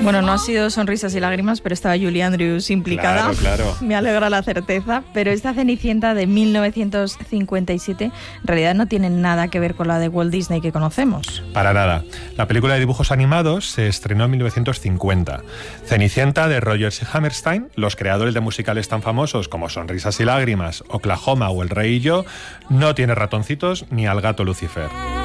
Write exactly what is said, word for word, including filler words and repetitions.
Bueno, no ha sido Sonrisas y Lágrimas, pero estaba Julie Andrews implicada. Claro, claro. Me alegra la certeza. Pero esta Cenicienta de mil novecientos cincuenta y siete en realidad no tiene nada que ver con la de Walt Disney que conocemos. Para nada. La película de dibujos animados se estrenó en mil novecientos cincuenta. Cenicienta, de Rodgers y Hammerstein, los creadores de musicales tan famosos como Sonrisas y Lágrimas, Oklahoma o El Rey y yo, no tiene ratoncitos ni al gato Lucifer.